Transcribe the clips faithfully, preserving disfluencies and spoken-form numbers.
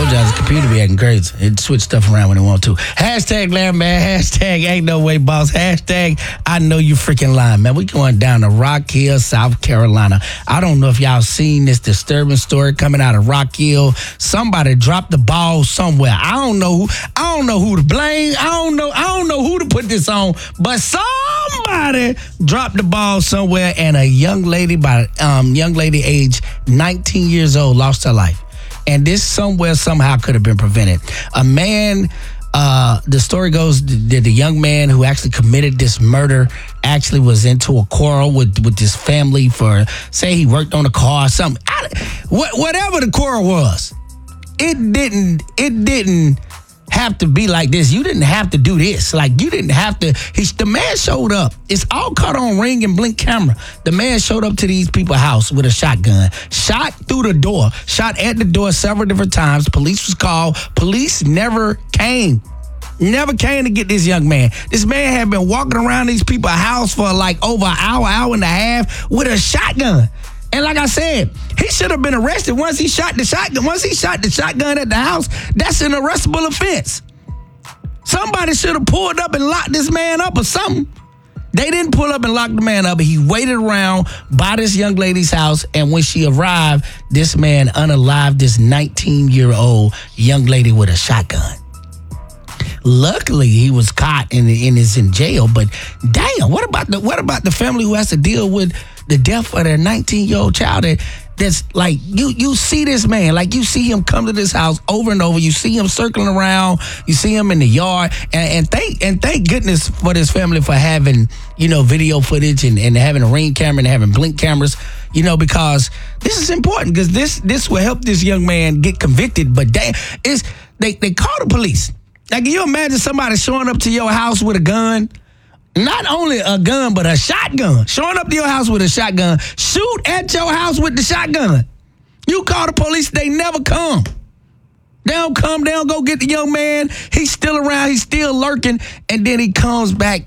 told y'all the computer be acting crazy. It switch stuff around when it want to. Hashtag Larry, man. Hashtag ain't no way, boss. Hashtag I know you freaking lying, man. We going down to Rock Hill, South Carolina. I don't know if y'all seen this disturbing story coming out of Rock Hill. Somebody dropped the ball somewhere. I don't know who. I don't know who to blame. I don't know. I don't know who to put this on. But somebody dropped the ball somewhere, and a young lady, by um young lady age nineteen years old, lost her life. And this somewhere, somehow could have been prevented. A man, uh, the story goes that the young man who actually committed this murder actually was into a quarrel with, with this family for, say he worked on a car or something. I, wh- whatever the quarrel was, it didn't, it didn't have to be like this. You didn't have to do this. Like, you didn't have to. He, the man showed up. It's all caught on Ring and Blink camera. The man showed up to these people's house with a shotgun, shot through the door, shot at the door several different times. Police was called. Police never came. Never came to get this young man. This man had been walking around these people's house for like over an hour, hour and a half with a shotgun. And like I said, he should have been arrested once he shot the shotgun. Once he shot the shotgun at the house, that's an arrestable offense. Somebody should have pulled up and locked this man up or something. They didn't pull up and lock the man up. He waited around by this young lady's house, and when she arrived, this man unalived this nineteen-year-old young lady with a shotgun. Luckily, he was caught and, and is in jail. But damn, what about the what about the family who has to deal with the death of their nineteen-year-old child? That, that's like, you you see this man, like you see him come to this house over and over. You see him circling around. You see him in the yard. And, and thank and thank goodness for this family for having, you know, video footage and, and having a Ring camera and having Blink cameras, you know, because this is important, because this this will help this young man get convicted. But damn, it's, they, they call the police. Now, can you imagine somebody showing up to your house with a gun? Not only a gun, but a shotgun. Showing up to your house with a shotgun. Shoot at your house with the shotgun. You call the police, they never come. They don't come, they don't go get the young man. He's still around, he's still lurking, and then he comes back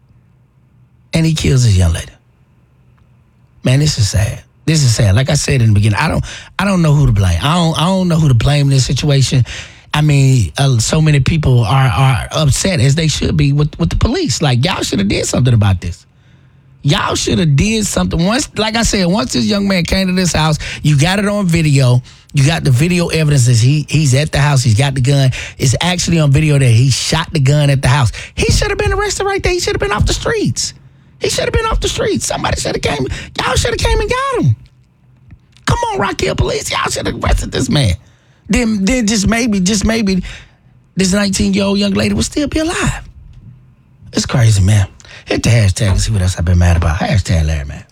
and he kills his young lady. Man, this is sad. This is sad. Like I said in the beginning, I don't I don't know who to blame. I don't I don't know who to blame in this situation. I mean, uh, so many people are are upset, as they should be, with, with the police. Like, y'all should have did something about this. Y'all should have did something. Once, like I said, once this young man came to this house, you got it on video. You got the video evidence that he he's at the house. He's got the gun. It's actually on video that he shot the gun at the house. He should have been arrested right there. He should have been off the streets. He should have been off the streets. Somebody should have came. Y'all should have came and got him. Come on, Rock Hill Police. Y'all should have arrested this man. Then, then just maybe, just maybe, this nineteen-year-old young lady would still be alive. It's crazy, man. Hit the hashtag and see what else I've been mad about. Hashtag Larry, man.